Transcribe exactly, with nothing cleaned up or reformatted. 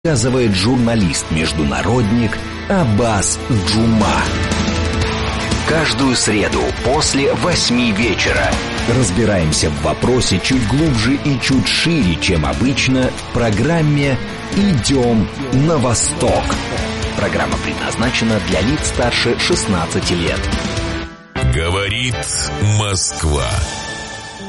рассказывает журналист-международник Аббас Джума. Каждую среду после восьми вечера разбираемся в вопросе чуть глубже и чуть шире, чем обычно, в программе «Идем на восток». Программа предназначена для лиц старше шестнадцати лет. Говорит Москва.